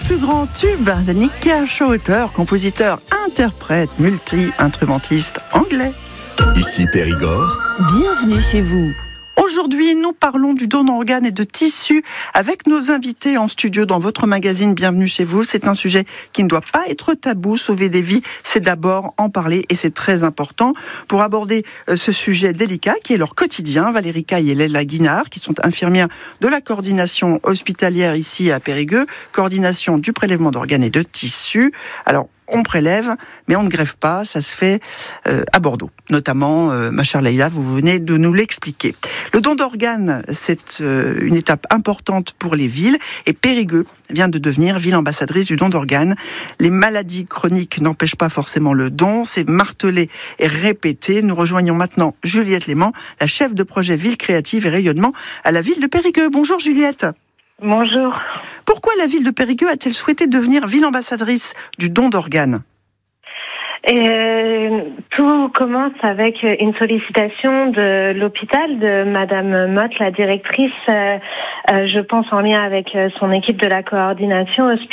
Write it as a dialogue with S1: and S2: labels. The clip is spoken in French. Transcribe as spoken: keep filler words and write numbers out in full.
S1: plus grand tube de Nick Cave, auteur, compositeur, interprète, multi-instrumentiste anglais.
S2: Ici Périgord.
S3: Bienvenue chez vous.
S1: Aujourd'hui, nous parlons du don d'organes et de tissus avec nos invités en studio dans votre magazine Bienvenue chez vous. C'est un sujet qui ne doit pas être tabou. Sauver des vies, c'est d'abord en parler et c'est très important. Pour aborder ce sujet délicat qui est leur quotidien, Valérie Caille et Léla Guinard, qui sont infirmières de la coordination hospitalière ici à Périgueux, coordination du prélèvement d'organes et de tissus. Alors, on prélève, mais on ne greffe pas, ça se fait euh, à Bordeaux. Notamment, euh, ma chère Leïla, vous venez de nous l'expliquer. Le don d'organes, c'est euh, une étape importante pour les villes, et Périgueux vient de devenir ville ambassadrice du don d'organes. Les maladies chroniques n'empêchent pas forcément le don, c'est martelé et répété. Nous rejoignons maintenant Juliette Léman, la chef de projet Ville créative et rayonnement à la ville de Périgueux. Bonjour Juliette.
S4: Bonjour.
S1: Pourquoi la ville de Périgueux a-t-elle souhaité devenir ville ambassadrice du don d'organes ?
S4: Et tout commence avec une sollicitation de l'hôpital de Madame Mott, la directrice, euh, je pense en lien avec son équipe de la coordination hospitalière.